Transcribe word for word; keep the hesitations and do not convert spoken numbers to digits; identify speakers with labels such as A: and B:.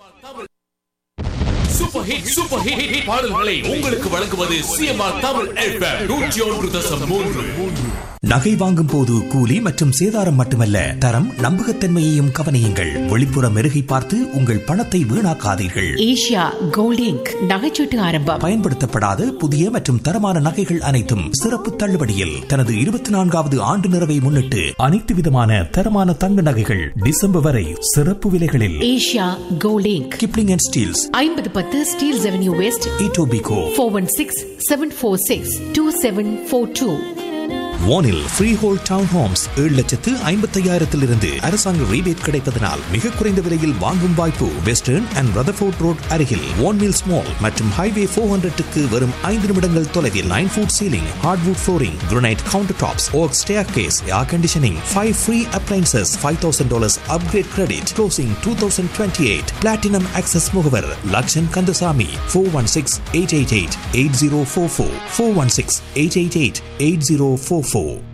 A: Super hit super hit பாடல்களை உங்களுக்கு வழங்குவது சிஎம்ஆர் தமிழ் எஃப்எம் நூற்றி ஒன்று தசம் மூன்று.
B: நகை வாங்கும் போது கூலி மற்றும் சேதாரம் மட்டுமல்ல, தரம் நம்பகத்தன்மையையும் கவனியுங்கள். வெளிப்புற மெருகை பார்த்து உங்கள் பணத்தை வீணாக்காதீர்கள்.
C: ஏஷியா கோல்ட் இங்க் நகைச்சீட்டு ஆரம்பம்.
B: பயன்படுத்தப்படாத புதிய மற்றும் தரமான நகைகள் அனைத்தும் சிறப்பு தள்ளுபடியில். தனது இருபத்தி நான்காவது ஆண்டு நிறைவை முன்னிட்டு அனைத்து விதமான தரமான தங்க நகைகள் டிசம்பர் வரை சிறப்பு விலைகளில்.
C: Asia gold ink,
B: Kipling and Steeles,
C: ஐம்பது பத்து Steeles avenue west,
B: Etobicoke,
C: four one six seven four six two seven four two.
B: வானில் ஃப்ரீ ஹோல் டவுன் ஹோம்ஸ் ஏழு லட்சத்து ஐம்பத்தி ஐயாயிரத்திலிருந்து அரசாங்க ரீபேட் கிடைப்பதனால் மிக குறைந்த விலையில் வாங்கும் வாய்ப்பு. வெஸ்டர்ன் அண்ட் ரதர்ஃபோர்ட் ரோட் அருகில் வான் மில்ஸ் மால் மற்றும் ஹைவே ஃபோர் ஹண்ட்ரட்டுக்கு வரும் ஐந்து நிமிடங்கள் தொலைவில். Nine food ceiling, hardwood flooring, granite counter tops, okay staircase, air conditioning, five free appliances, five thousand dollars upgrade credit. Closing two thousand twenty eight. Platinum access முகவர் Lakshan Kandasamy. Four one six eight eight eight eight zero four four four one six eight eight eight eight zero four four.